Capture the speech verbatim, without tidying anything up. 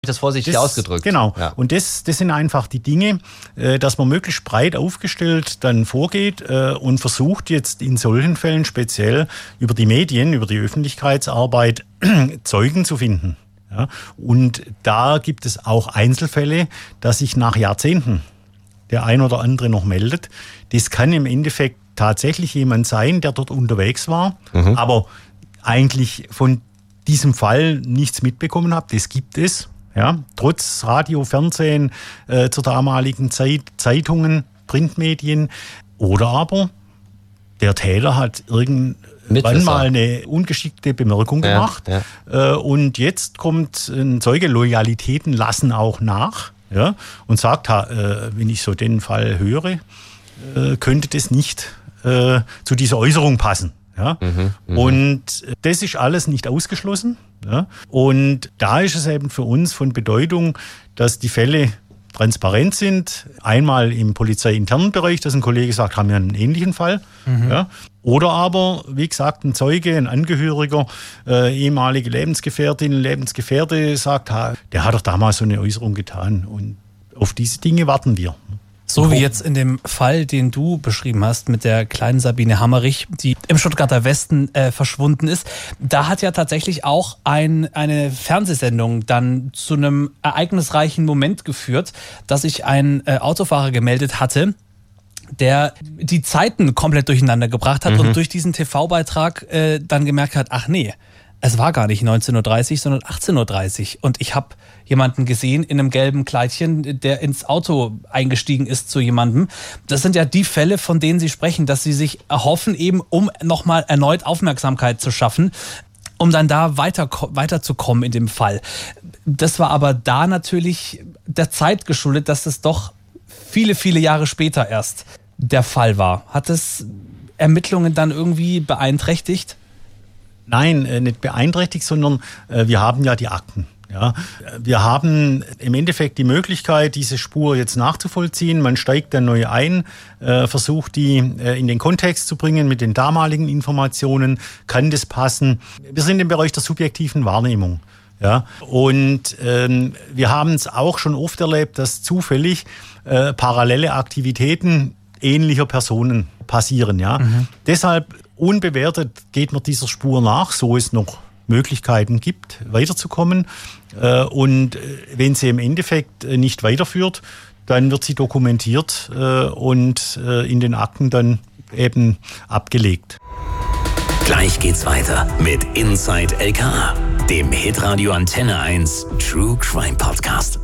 Das vorsichtig das, ausgedrückt. Genau. Ja. Und das, das sind einfach die Dinge, dass man möglichst breit aufgestellt dann vorgeht und versucht jetzt in solchen Fällen speziell über die Medien, über die Öffentlichkeitsarbeit Zeugen zu finden. Ja. Und da gibt es auch Einzelfälle, dass sich nach Jahrzehnten der ein oder andere noch meldet. Das kann im Endeffekt tatsächlich jemand sein, der dort unterwegs war, mhm. aber eigentlich von diesem Fall nichts mitbekommen hat. Das gibt es. Ja, trotz Radio, Fernsehen, äh, zur damaligen Zeit, Zeitungen, Printmedien. Oder aber der Täter hat irgendwann Mitwisser. mal eine ungeschickte Bemerkung ja, gemacht. Ja. Äh, und jetzt kommt ein Zeuge, Loyalitäten lassen auch nach. Ja, und sagt, ha, äh, wenn ich so den Fall höre, äh, könnte das nicht äh, zu dieser Äußerung passen. Ja? Mhm, und das ist alles nicht ausgeschlossen. Ja? Und da ist es eben für uns von Bedeutung, dass die Fälle transparent sind. Einmal im polizeiinternen Bereich, dass ein Kollege sagt, haben wir einen ähnlichen Fall. Mhm. Ja? Oder aber, wie gesagt, ein Zeuge, ein Angehöriger, äh, ehemalige Lebensgefährtin, Lebensgefährte sagt, ha, der hat doch damals so eine Äußerung getan. Und auf diese Dinge warten wir. So wie jetzt in dem Fall, den du beschrieben hast mit der kleinen Sabine Hammerich, die im Stuttgarter Westen äh, verschwunden ist. Da hat ja tatsächlich auch ein, eine Fernsehsendung dann zu einem ereignisreichen Moment geführt, dass sich ein äh, Autofahrer gemeldet hatte, der die Zeiten komplett durcheinander gebracht hat mhm. und durch diesen T V-Beitrag äh, dann gemerkt hat, ach nee, es war gar nicht neunzehn Uhr dreißig, sondern achtzehn Uhr dreißig. Und ich habe jemanden gesehen in einem gelben Kleidchen, der ins Auto eingestiegen ist zu jemandem. Das sind ja die Fälle, von denen Sie sprechen, dass Sie sich erhoffen, eben um nochmal erneut Aufmerksamkeit zu schaffen, um dann da weiter, weiterzukommen in dem Fall. Das war aber da natürlich der Zeit geschuldet, dass das doch viele, viele Jahre später erst der Fall war. Hat es Ermittlungen dann irgendwie beeinträchtigt? Nein, nicht beeinträchtigt, sondern äh, wir haben ja die Akten. Ja. Wir haben im Endeffekt die Möglichkeit, diese Spur jetzt nachzuvollziehen. Man steigt dann neu ein, äh, versucht die äh, in den Kontext zu bringen mit den damaligen Informationen. Kann das passen? Wir sind im Bereich der subjektiven Wahrnehmung. Ja. Und ähm, wir haben es auch schon oft erlebt, dass zufällig äh, parallele Aktivitäten ähnlicher Personen passieren. Ja. Mhm. Deshalb unbewertet geht man dieser Spur nach, so es noch Möglichkeiten gibt, weiterzukommen. Und wenn sie im Endeffekt nicht weiterführt, dann wird sie dokumentiert und in den Akten dann eben abgelegt. Gleich geht's weiter mit Inside L K A, dem Hitradio Antenne eins True Crime Podcast.